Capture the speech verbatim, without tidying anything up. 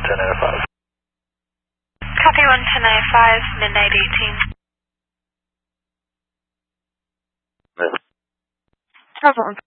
ten oh five. Copy one ten oh five, midnight eighteen. Yeah. Problem.